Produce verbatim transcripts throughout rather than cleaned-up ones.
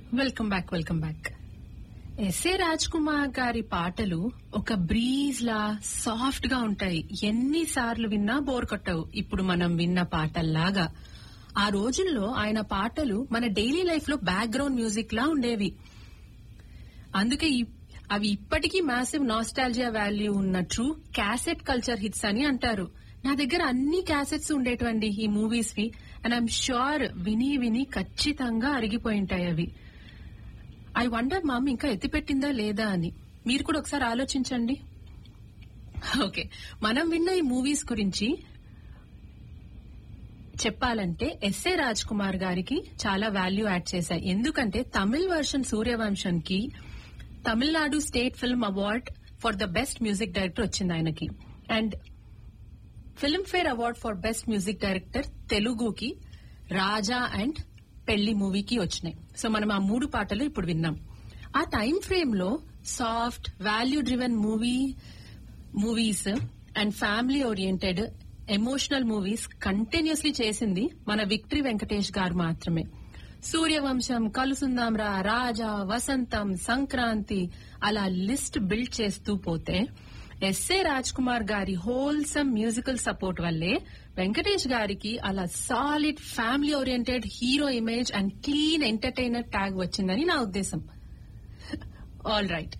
Welcome back welcome back SA Raj Kumar గారి పాటలు ఒక బ్రీజ్ లా సాఫ్ట్ గా ఉంటాయి. ఎన్నిసార్లు విన్నా బోర్ కొట్టవు. ఇప్పుడు మనం విన్న పాటల్లాగా ఆ రోజుల్లో ఆయన పాటలు మన డైలీ లైఫ్ లో బ్యాక్గ్రౌండ్ మ్యూజిక్ లా ఉండేవి. అందుకే అవి ఇప్పటికీ మ్యాసివ్ నాస్టాలజియా వాల్యూ ఉన్న ట్రూ క్యాసెట్ కల్చర్ హిట్స్ అని అంటారు. నా దగ్గర అన్ని క్యాసెట్స్ ఉండేటువంటి ఈ movies we and I'm sure విని విని ఖచ్చితంగా అరిగిపోయింటాయి అవి. ఐ వండర్ మామ్ ఇంకా ఎత్తిపెట్టిందా లేదా అని. మీరు కూడా ఒకసారి ఆలోచించండి. ఓకే, మనం విన్న ఈ మూవీస్ గురించి చెప్పాలంటే ఎస్ఏ రాజ్ కుమార్ గారికి చాలా వాల్యూ యాడ్ చేశాయి. ఎందుకంటే తమిళ్ వర్షన్ సూర్యవంశం కి Tamil Nadu state film award for the best music director వచ్చింది ఆయనకి. And Filmfare award for best music director తెలుగుకి రాజా అండ్ పెళ్లి మూవీకి వచ్చినాయి. సో మనం ఆ మూడు పాటలు ఇప్పుడు విన్నాం. ఆ టైం ఫ్రేమ్ లో soft value driven movie movies and family oriented emotional movies continuously చేసింది మన విక్టరీ వెంకటేష్ గారు మాత్రమే. సూర్యవంశం, కలుసుందాంరా, రాజా, వసంతం, సంక్రాంతి అలా లిస్ట్ బిల్డ్ చేస్తూ పోతే ఎస్ఏ రాజ్ కుమార్ గారి హోల్సమ్ మ్యూజికల్ సపోర్ట్ వల్లే వెంకటేష్ గారికి అలా solid family oriented hero image and clean entertainer tag వచ్చిందని నా ఉద్దేశం. ఆల్ రైట్,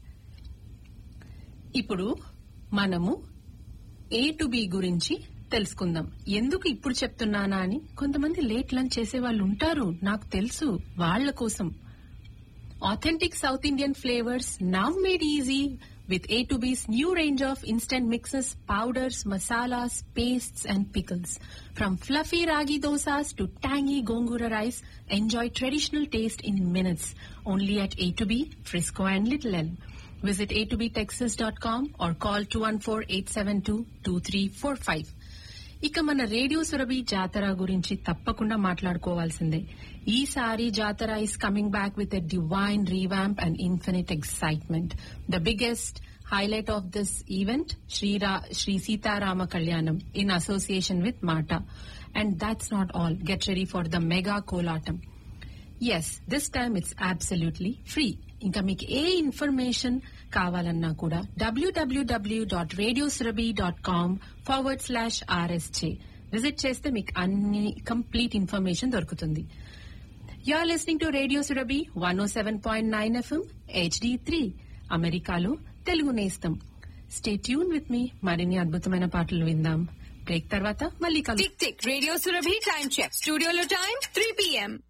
ఇప్పుడు మనము ఏ టు బి గురించి తెలుసుకుందాం. ఎందుకు ఇప్పుడు చెప్తున్నానా అని కొంతమంది లేట్ లంచ్ చేసే వాళ్ళు ఉంటారు, నాకు తెలుసు. వాళ్ల కోసం authentic south Indian flavours now made easy with A to B's new range of instant mixes, powders, masalas, pastes and pickles. From fluffy ragi dosas to tangy gongura rice, enjoy traditional taste in minutes. Only at A to B, Frisco and Little Elm. Visit a to b texas dot com or call two one four, eight seven two, two three four five. ఇక మన radio Surabhi జాతర గురించి తప్పకుండా మాట్లాడుకోవాల్సిందే. ఈసారి జాతర is coming back with a divine రీవాంప్ and infinite excitement. The biggest highlight of this event శ్రీరా Shri Sitarama కళ్యాణం in association with మాటా. And that's not all. Get ready for the mega Kolatam. Yes, this time it's absolutely free. ఇంకా మీకు ఏ information కావాలన్నా కూడా డబ్ల్యూడబ్ల్యూడబ్ల్యూ dot radio Surabhi dot com forward slash RSJ visit చేస్తే మీకు అన్ని complete information దొరుకుతుంది. You are listening to radio Surabhi one oh seven point nine FM HD three, అమెరికాలో తెలుగు నేస్తం. Stay tune with me. మరిన్ని అద్భుతమైన పాటలు విందాం. బ్రేక్ తర్వాత మళ్ళీ కలుద్దాం. Tick tick radio Surabhi time check. స్టూడియోలో టైం త్రీ పిఎం.